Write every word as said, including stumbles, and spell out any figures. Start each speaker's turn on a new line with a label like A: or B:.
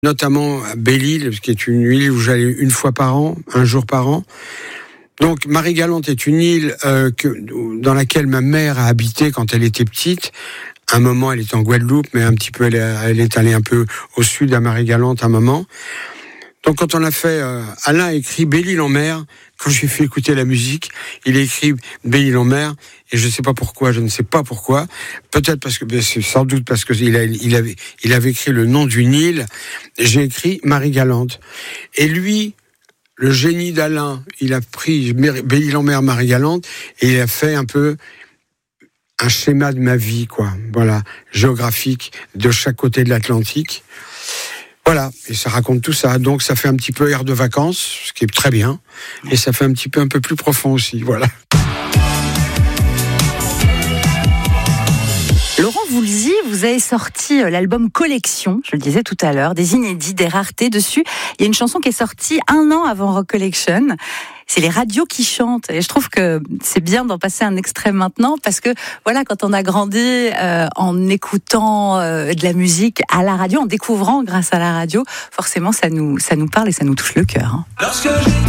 A: notamment à Belle-Île, qui est une île où j'allais une fois par an, un jour par an. Donc Marie-Galante est une île euh, que, dans laquelle ma mère a habité quand elle était petite. Un moment, elle est en Guadeloupe, mais un petit peu, elle est, elle est allée un peu au sud à Marie-Galante un moment. Donc quand on a fait, euh, Alain a écrit Belle-Île en mer. Quand j'ai fait écouter la musique, il a écrit Belle-Île en mer, et je ne sais pas pourquoi, je ne sais pas pourquoi. Peut-être parce que, ben c'est sans doute parce que il, a, il avait, il avait écrit le nom d'une île. J'ai écrit Marie-Galante. Et lui, le génie d'Alain, il a pris Belle-Île en mer, Marie-Galante, et il a fait un peu un schéma de ma vie, quoi. Voilà, géographique de chaque côté de l'Atlantique. Voilà, et ça raconte tout ça. Donc ça fait un petit peu air de vacances, ce qui est très bien, et ça fait un petit peu un peu plus profond aussi, voilà.
B: Laurent Voulzy, vous avez sorti l'album Collection, je le disais tout à l'heure, des inédits, des raretés. Dessus, il y a une chanson qui est sortie un an avant Rock Collection. C'est les radios qui chantent. Et je trouve que c'est bien d'en passer un extrait maintenant, parce que voilà, quand on a grandi euh, en écoutant euh, de la musique à la radio, en découvrant grâce à la radio, forcément ça nous, ça nous parle et ça nous touche le cœur. Hein.